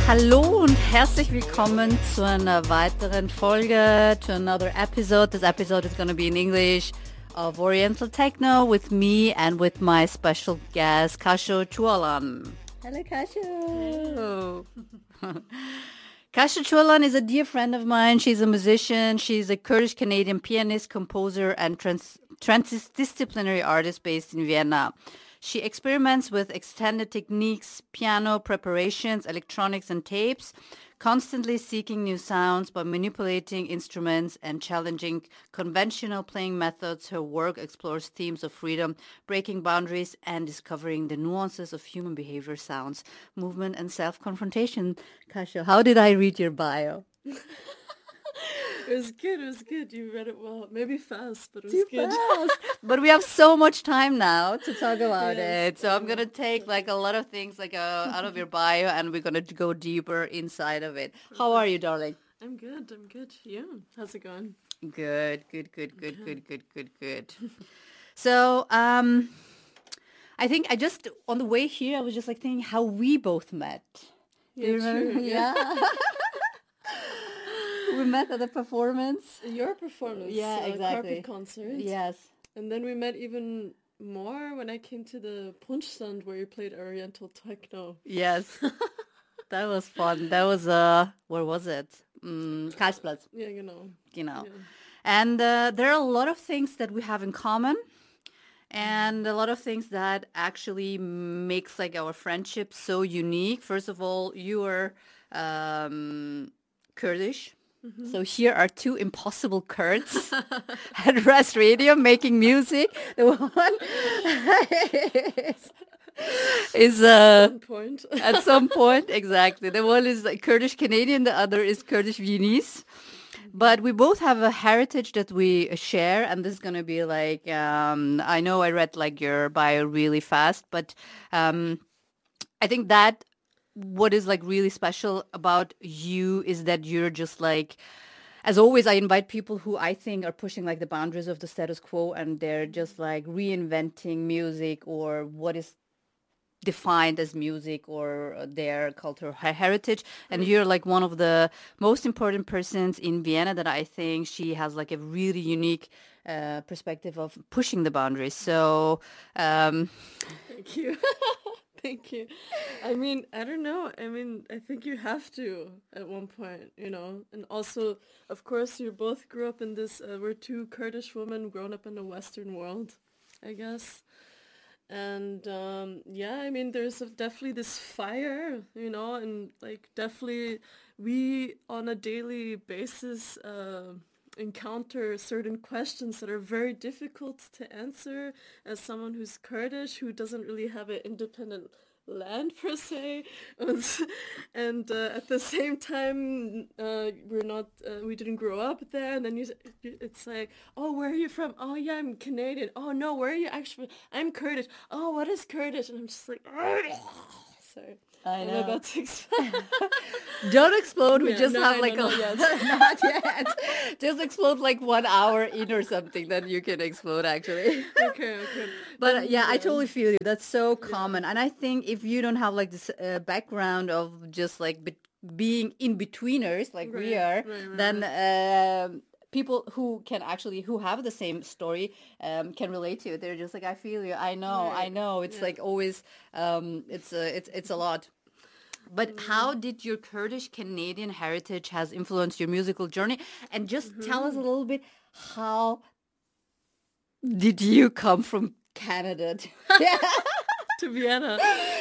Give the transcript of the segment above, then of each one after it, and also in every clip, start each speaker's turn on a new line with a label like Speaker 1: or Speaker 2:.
Speaker 1: Hallo und herzlich willkommen zu einer weiteren Folge, to another episode. This episode is going to be in English of Oriental Techno with me and with my special guest, Kasho Chualan. Hello, Kasho. Kasho Chualan is a dear friend of mine. She's a musician. She's a Kurdish-Canadian pianist, composer, and transdisciplinary artist based in Vienna. She experiments with extended techniques, piano preparations, electronics, and tapes, constantly seeking new sounds by manipulating instruments and challenging conventional playing methods. Her work explores themes of freedom, breaking boundaries, and discovering the nuances of human behavior, sounds, movement, and self-confrontation. Kasha, how did I read your bio?
Speaker 2: It was good. You read it well. Maybe fast, but it was
Speaker 1: Too
Speaker 2: good.
Speaker 1: fast. But we have so much time now to talk about
Speaker 2: Yes,
Speaker 1: it. So I'm going to take like a lot of things like out of your bio and we're going to go deeper inside of it. How are you, darling?
Speaker 2: I'm good. Yeah. How's it going?
Speaker 1: Good. So I think on the way here, I was just like thinking how we both met. Do you remember?
Speaker 2: True,
Speaker 1: Yeah. We met at a performance.
Speaker 2: Your performance.
Speaker 1: Yeah, exactly.
Speaker 2: Carpet concert.
Speaker 1: Yes.
Speaker 2: And then we met even more when I came to the Punschstand where you played Oriental Techno.
Speaker 1: Yes. That was fun. That was, where was it? Karlsplatz.
Speaker 2: Yeah, you know.
Speaker 1: Yeah.
Speaker 2: Yeah.
Speaker 1: And there are a lot of things that we have in common. And a lot of things that actually makes like our friendship so unique. First of all, you are Kurdish. Mm-hmm. So here are two impossible Kurds at Rest Radio making music. The one is at some point, exactly. The one is like Kurdish Canadian, the other is Kurdish Viennese. But we both have a heritage that we share, and this is going to be like, I know I read like your bio really fast, but I think that what is like really special about you is that you're just like, as always, I invite people who I think are pushing like the boundaries of the status quo, and they're just like reinventing music or what is defined as music or their cultural heritage. And you're like one of the most important persons in Vienna that I think she has like a really unique perspective of pushing the boundaries. So
Speaker 2: Thank you. Thank you. I mean, I don't know. I mean, I think you have to at one point, you know. And also, of course, you both grew up in this, we're two Kurdish women grown up in the Western world, I guess. And yeah, I mean, there's definitely this fire, you know, and like definitely we on a daily basis encounter certain questions that are very difficult to answer as someone who's Kurdish, who doesn't really have an independent land per se, and at the same time we didn't grow up there, and then it's like, oh, where are you from? Oh yeah, I'm Canadian. Oh no, where are you actually from? I'm Kurdish. Oh, what is Kurdish? And I'm just like, sorry.
Speaker 1: I know.
Speaker 2: I'm about to explode.
Speaker 1: Don't explode. We
Speaker 2: Yeah,
Speaker 1: just
Speaker 2: no,
Speaker 1: have
Speaker 2: I
Speaker 1: like
Speaker 2: know,
Speaker 1: a
Speaker 2: not yet.
Speaker 1: not yet. Just explode like 1 hour in or something. Then you can explode actually.
Speaker 2: Okay.
Speaker 1: But yeah, I totally feel you. That's so common. And I think if you don't have like this background of just like being in betweeners like we are, then people who have the same story can relate to it. They're just like, I feel you. I know. It's like always, it's a lot. But how did your Kurdish Canadian heritage has influenced your musical journey? And just tell us a little bit, how did you come from Canada
Speaker 2: to Vienna?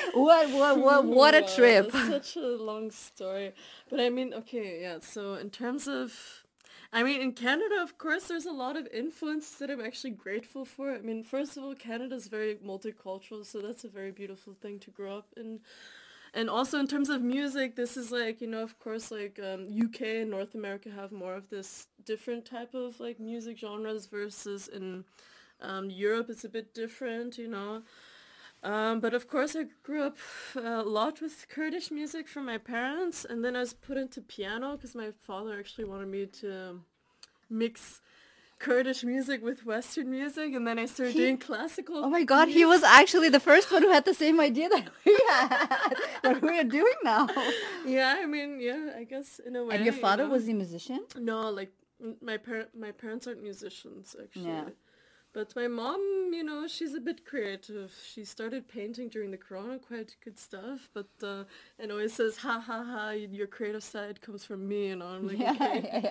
Speaker 1: What a trip.
Speaker 2: That's such a long story. But I mean, okay, yeah. So in terms of, I mean, in Canada, of course, there's a lot of influence that I'm actually grateful for. I mean, first of all, Canada's very multicultural, so that's a very beautiful thing to grow up in. And also in terms of music, this is like, you know, of course, like UK and North America have more of this different type of like music genres versus in Europe it's a bit different, you know. But of course I grew up a lot with Kurdish music from my parents, and then I was put into piano because my father actually wanted me to mix Kurdish music with Western music, and then I started doing classical.
Speaker 1: Oh my God, he was actually the first one who had the same idea that we had, that we are doing now.
Speaker 2: Yeah, I mean, yeah, I guess in a way.
Speaker 1: And your father was a musician?
Speaker 2: No, like my parents aren't musicians actually.
Speaker 1: Yeah.
Speaker 2: But my mom, you know, she's a bit creative. She started painting during the corona, quite good stuff. But and always says, "Ha ha ha! Your creative side comes from me," and I'm like, okay.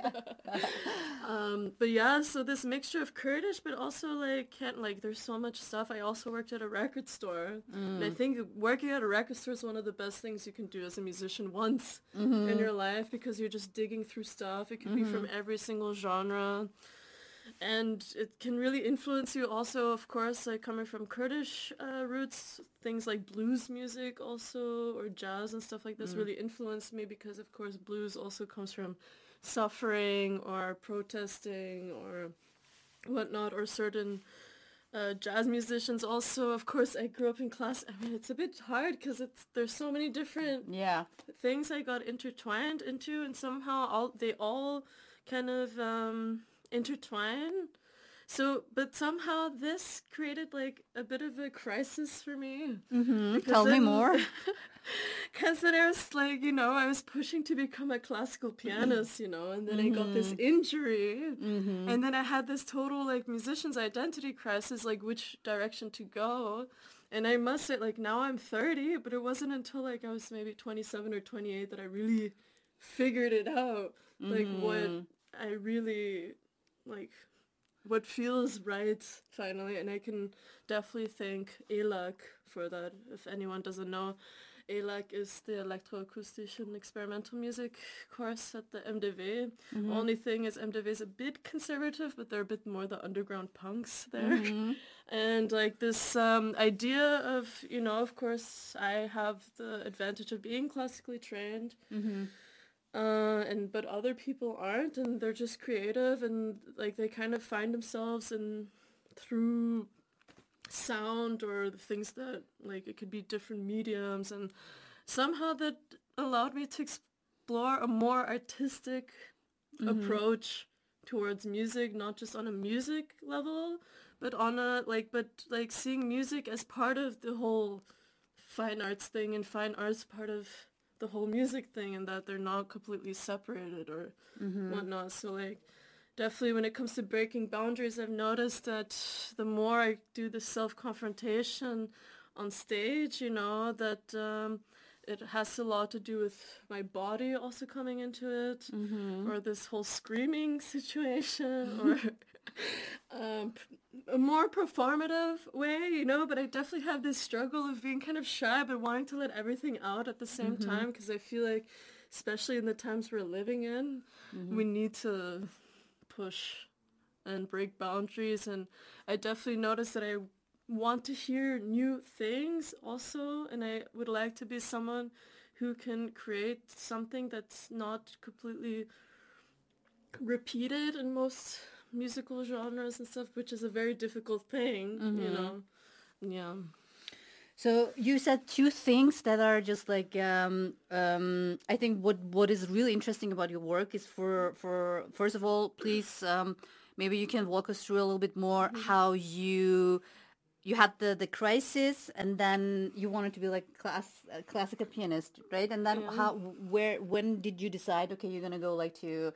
Speaker 2: But yeah, so this mixture of Kurdish, but also like there's so much stuff. I also worked at a record store, and I think working at a record store is one of the best things you can do as a musician once in your life, because you're just digging through stuff. It could be from every single genre. And it can really influence you also, of course, like coming from Kurdish roots, things like blues music also, or jazz and stuff like this really influenced me, because, of course, blues also comes from suffering or protesting or whatnot, or certain jazz musicians also. Of course, I grew up in class. I mean, it's a bit hard because there's so many different things I got intertwined into, and somehow they all kind of... intertwine. So, but somehow this created like a bit of a crisis for me.
Speaker 1: Tell me more.
Speaker 2: Because then I was like, you know, I was pushing to become a classical pianist, you know, and then I got this injury, and then I had this total like musician's identity crisis, like which direction to go. And I must say, like, now I'm 30, but it wasn't until like I was maybe 27 or 28 that I really figured it out, like what I really like, what feels right finally. And I can definitely thank ELAC for that. If anyone doesn't know, ELAC is the electroacoustic and experimental music course at the MDV. Only thing is MDV is a bit conservative, but they're a bit more the underground punks there. And like this idea of, you know, of course I have the advantage of being classically trained, but other people aren't, and they're just creative, and like they kind of find themselves in through sound or the things that, like, it could be different mediums, and somehow that allowed me to explore a more artistic approach towards music, not just on a music level, but on a like seeing music as part of the whole fine arts thing, and fine arts part of the whole music thing, and that they're not completely separated or whatnot. So like definitely when it comes to breaking boundaries, I've noticed that the more I do the self-confrontation on stage, you know, that it has a lot to do with my body also coming into it, or this whole screaming situation, or a more performative way, you know. But I definitely have this struggle of being kind of shy but wanting to let everything out at the same time, because I feel like, especially in the times we're living in, we need to push and break boundaries. And I definitely notice that I want to hear new things also, and I would like to be someone who can create something that's not completely repeated in most musical genres and stuff, which is a very difficult thing, you know. Yeah.
Speaker 1: So you said two things that are just like I think what is really interesting about your work is for first of all, please maybe you can walk us through a little bit more how you had the crisis, and then you wanted to be like classical pianist, right? And then when did you decide, okay, you're gonna go like to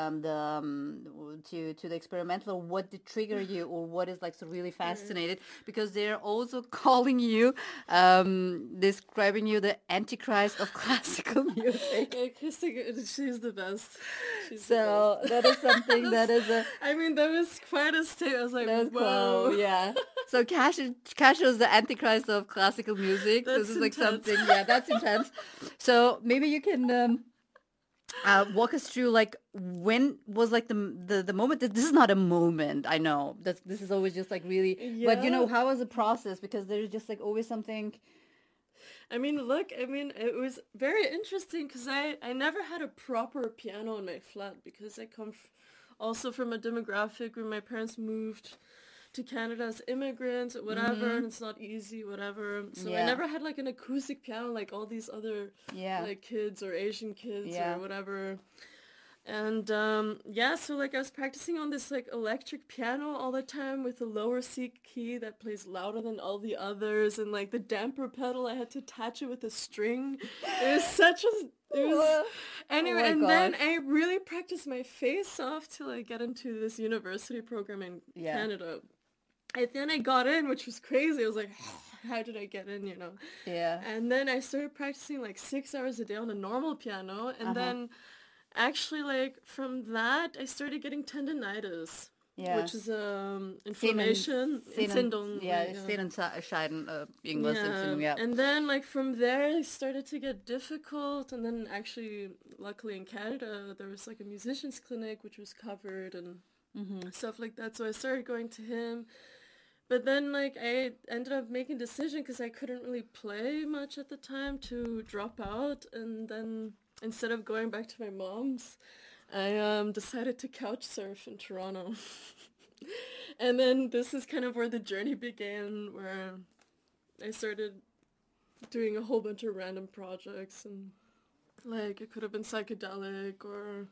Speaker 1: the experimental, or what did trigger you, or what is like so really fascinated? Because they're also calling you, describing you the antichrist of classical music.
Speaker 2: She's the best.
Speaker 1: So that is something that is a...
Speaker 2: I mean, that was quite a state. I was like, whoa.
Speaker 1: Cool, yeah. So Cash is the antichrist of classical music.
Speaker 2: That's
Speaker 1: this is like
Speaker 2: intense.
Speaker 1: something, yeah, that's intense. So maybe you can walk us through, like, when was like the moment that this is not a moment. I know that this is always just like really, but you know, how was the process? Because there's just like always something.
Speaker 2: I mean, look, it was very interesting because I never had a proper piano in my flat, because I come also from a demographic where my parents moved to Canada as immigrants or whatever, and it's not easy, whatever. So I never had like an acoustic piano like all these other like kids or Asian kids or whatever. And yeah, so like I was practicing on this like electric piano all the time with a lower C key that plays louder than all the others, and like the damper pedal I had to attach it with a string. It was such a it was
Speaker 1: Oh
Speaker 2: anyway,
Speaker 1: my
Speaker 2: and then
Speaker 1: gosh.
Speaker 2: I really practiced my face off till I get into this university program in
Speaker 1: Yeah.
Speaker 2: Canada. And then I got in, which was crazy. I was like, how did I get in, you know?
Speaker 1: Yeah.
Speaker 2: And then I started practicing like 6 hours a day on a normal piano, and
Speaker 1: Uh-huh.
Speaker 2: then actually, like, from that, I started getting tendinitis,
Speaker 1: Yeah.
Speaker 2: which is
Speaker 1: Sehnen,
Speaker 2: inflammation in Sindung.
Speaker 1: ja,
Speaker 2: Yeah.
Speaker 1: Sehnenscheiden, irgendwas
Speaker 2: Yeah,
Speaker 1: Entzündung, ja.
Speaker 2: and then like from there it started to get difficult, and then actually, luckily in Canada, there was like a musician's clinic which was covered and stuff like that. So I started going to him, but then like I ended up making a decision because I couldn't really play much at the time to drop out, and then instead of going back to my mom's, I decided to couch surf in Toronto. And then this is kind of where the journey began, where I started doing a whole bunch of random projects, and like it could have been psychedelic or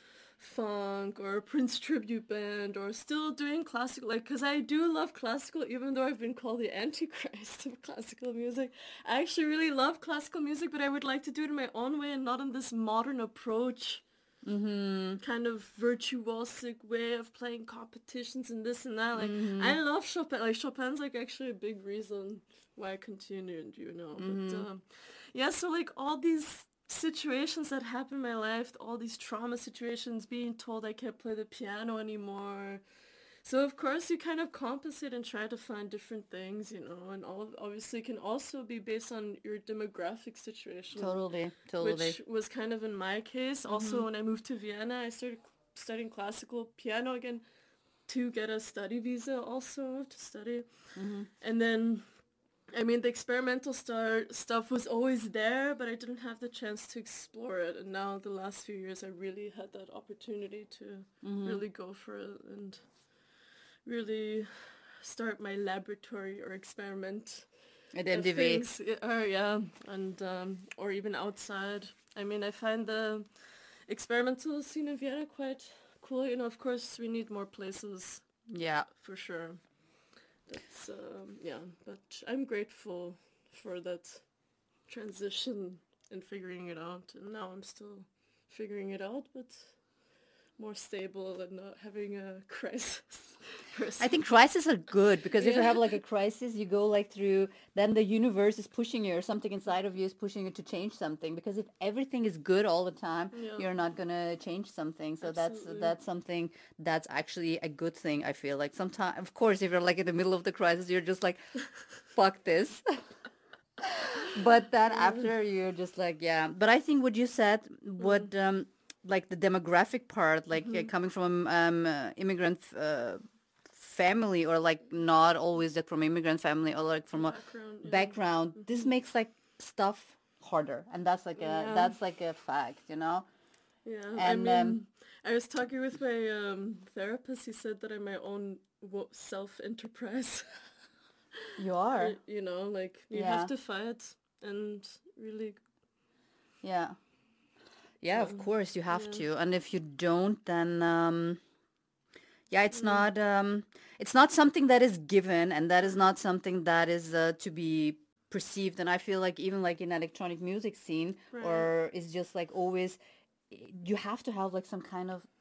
Speaker 2: funk or Prince tribute band, or still doing classical, like, because I do love classical, even though I've been called the antichrist of classical music. I actually really love classical music, but I would like to do it in my own way and not in this modern approach, kind of virtuosic way of playing competitions and this and that. Like, I love Chopin. Like, Chopin's like actually a big reason why I continued, you know. But yeah, so like all these situations that happen in my life, all these trauma situations, being told I can't play the piano anymore. So of course you kind of compensate and try to find different things, you know, and all obviously can also be based on your demographic situation,
Speaker 1: Totally.
Speaker 2: which was kind of in my case. Also, when I moved to Vienna, I started studying classical piano again to get a study visa also to study. And then, I mean, the experimental stuff was always there, but I didn't have the chance to explore it. And now the last few years, I really had that opportunity to really go for it and really start my laboratory or experiment
Speaker 1: At
Speaker 2: of
Speaker 1: MDV.
Speaker 2: things. Or yeah, and or even outside. I mean, I find the experimental scene in Vienna quite cool. You know, of course, we need more places
Speaker 1: Yeah.
Speaker 2: for sure. That's yeah, but I'm grateful for that transition and figuring it out. And now I'm still figuring it out, but more stable and not having a crisis.
Speaker 1: I think crises are good because if you
Speaker 2: Yeah.
Speaker 1: have like a crisis, you go like through, then the universe is pushing you or something inside of you is pushing you to change something. Because if everything is good all the time,
Speaker 2: Yeah.
Speaker 1: you're not going to change something. So
Speaker 2: Absolutely.
Speaker 1: that's something that's actually a good thing, I feel like. Sometimes, of course, if you're like in the middle of the crisis, you're just like, fuck this. But then after you're just like, yeah. But I think what you said, what like the demographic part, like coming from immigrant family, or like not always that from immigrant family, or like from a
Speaker 2: Background. Yeah.
Speaker 1: background, this makes like stuff harder, and that's like a
Speaker 2: Yeah.
Speaker 1: that's like a fact, you know.
Speaker 2: Yeah,
Speaker 1: And
Speaker 2: I mean, I was talking with my therapist. He said that I'm my own self-enterprise.
Speaker 1: you are,
Speaker 2: You know, like you
Speaker 1: Yeah.
Speaker 2: have to fight and really.
Speaker 1: yeah, yeah. Of course, you have
Speaker 2: Yeah.
Speaker 1: to, and if you don't, then yeah, it's not something that is given, and that is not something that is to be perceived. And I feel like even like in electronic music scene,
Speaker 2: Right.
Speaker 1: or it's just like always, you have to have like some kind of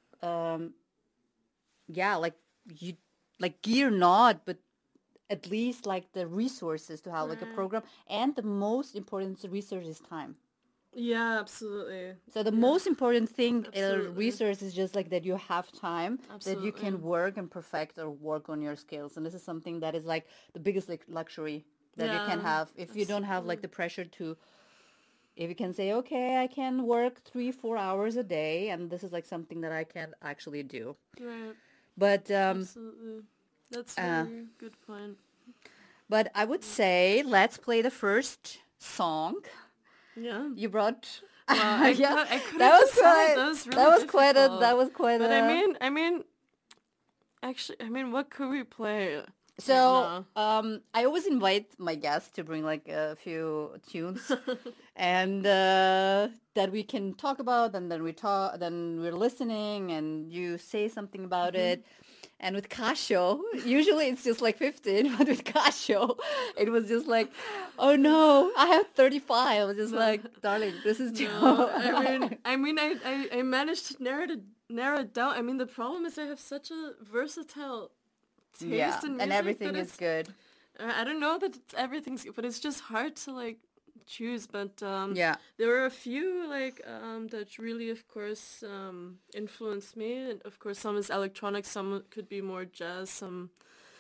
Speaker 1: yeah, like you like gear not, but at least like the resources to have like a
Speaker 2: Right.
Speaker 1: program. And the most important resource is time.
Speaker 2: Yeah, absolutely.
Speaker 1: So the most important thing,
Speaker 2: Absolutely.
Speaker 1: resource, is just like that you have time, that you
Speaker 2: Absolutely.
Speaker 1: can work and perfect or work on your skills. And this is something that is like the biggest like luxury that you can
Speaker 2: Yeah,
Speaker 1: have if you don't have like the pressure to, if you can say, okay, I can work 3-4 hours a day, and this is like something that I can actually do.
Speaker 2: Right.
Speaker 1: But
Speaker 2: Absolutely. That's a very good point.
Speaker 1: but I would say let's play the first song.
Speaker 2: Yeah.
Speaker 1: You brought.
Speaker 2: Well, I
Speaker 1: Yeah,
Speaker 2: couldn't
Speaker 1: that was
Speaker 2: decide.
Speaker 1: quite.
Speaker 2: That was really
Speaker 1: That was quite a.
Speaker 2: difficult.
Speaker 1: That was quite
Speaker 2: But
Speaker 1: a.
Speaker 2: I mean, actually, what could we play?
Speaker 1: So I always invite my guests to bring like a few tunes, and that we can talk about, and then then we're listening, and you say something about it. And with Casio, usually it's just like 15, but with Casio, it was just like, oh no, I have 35. I was just like, darling, this is too.
Speaker 2: No, I managed to narrow it down. I mean, the problem is I have such a versatile taste in music,
Speaker 1: and everything is good.
Speaker 2: I don't know that everything's good, but it's just hard to like choose. But there were a few like that really, of course, influenced me. And of course, some is electronic, some could be more jazz. Some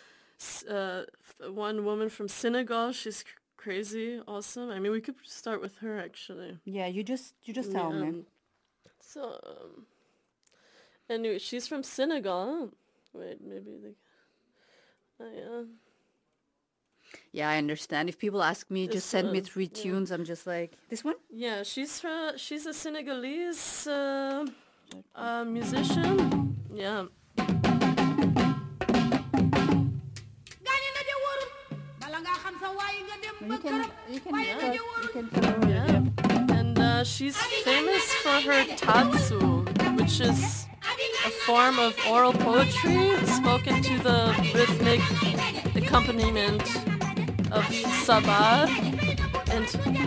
Speaker 2: one woman from Senegal, she's crazy, awesome. I mean, we could start with her actually.
Speaker 1: Yeah, you just tell me.
Speaker 2: So anyway, she's from Senegal. Wait, maybe the.
Speaker 1: Yeah, I understand. If people ask me, just send me 3 tunes. I'm just like, this one?
Speaker 2: Yeah, she's a Senegalese musician. Yeah.
Speaker 1: You can yeah.
Speaker 2: And she's famous for her tatsu, which is a form of oral poetry spoken to the rhythmic accompaniment of sabar. And